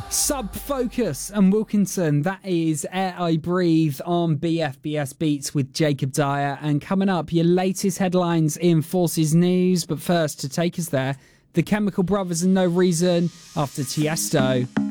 Sub Focus and Wilkinson. That is Air I Breathe on BFBS Beats with Jacob Dyer. And coming up, your latest headlines in Forces News. But first, to take us there, the Chemical Brothers and No Reason after Tiesto.